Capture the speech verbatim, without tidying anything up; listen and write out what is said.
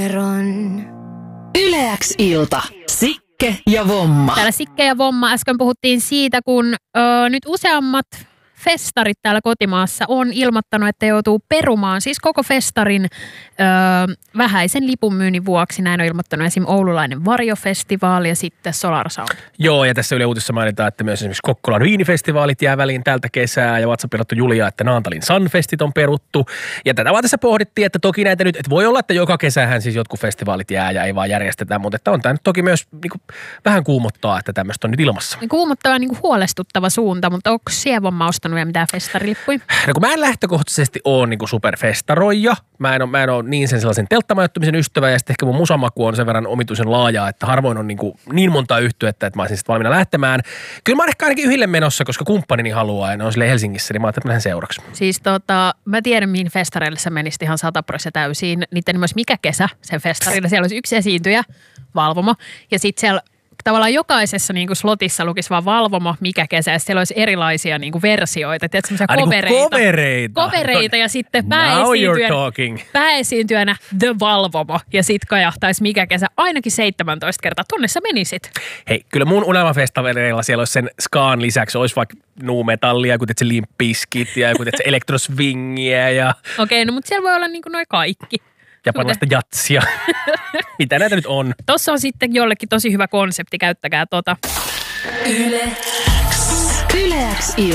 Yle X ilta. Sikke ja Vomma. Täällä Sikke ja Vomma. Äsken puhuttiin siitä, kun ö, nyt useammat festarit täällä kotimaassa on ilmoittanut, että joutuu perumaan siis koko festarin ö, vähäisen lipunmyynnin vuoksi. Näin on ilmoittanut esimerkiksi oululainen Varjo-festivaali ja sitten Solar Sound. Joo, ja tässä Yle Uutisissa mainitaan, että myös esimerkiksi Kokkolan viinifestivaalit jää väliin tältä kesää ja WhatsAppilla Julia, että Naantalin Sunfestit on peruttu. Ja tätä vaan tässä pohdittiin, että toki näitä nyt, että voi olla, että joka kesähän siis jotkut festivaalit jää ja ei vaan järjestetä, mutta että on tämä nyt toki myös niin kuin, vähän kuumottaa, että tämmöistä on nyt ilmassa. Kuumottava, niin kuin huolestuttava suunta, mutta onko siellä Vomma ostanut vielä mitään festarilippuja? No kun mä en lähtökohtaisesti ole niin kuin superfestaroija, mä en ole, mä en ole niin sen sellaisen telttamajoittumisen ystävä ja sitten ehkä mun musamaku on sen verran omituisen laajaa, että harvoin on niin, kuin niin monta yhtyettä, että mä olisin sitten valmiina lähtemään. Kyllä mä oon ehkä ainakin yhdelle menossa, koska kumppanini haluaa ja ne on silleen Helsingissä, niin mä ajattelin, että mä lähden seuraksi. Siis tota, mä tiedän mihin festareille sä menisit ihan sata prosenttia täysiin. Niiden myös mikä kesä sen festarilla. Siellä olisi yksi esiintyjä, Valvomo, ja sitten siellä tavallaan jokaisessa niin kuin slotissa lukisi vaan Valvomo, mikä kesä, ja siellä olisi erilaisia niin kuin versioita. Tiedätkö, semmoisia kovereita. kovereita. Kovereita, ja sitten pääesiintyjänä, pääesiintyjänä The Valvomo, ja sitten kajahtaisi mikä kesä ainakin seitsemäntoista kertaa. Tonne sä menisit. Hei, kyllä mun unelmafestareilla siellä olisi sen skaan lisäksi, olisi vaikka nu-metallia, kuten se Limp Bizkit ja kuten se elektroswingiä. Ja okei, no mutta siellä voi olla niin kuin noi kaikki. Japanilaista jatsia. Mitä näitä nyt on? Tossa on sitten jollekin tosi hyvä konsepti, käyttäkää tota. Yle X. Yle X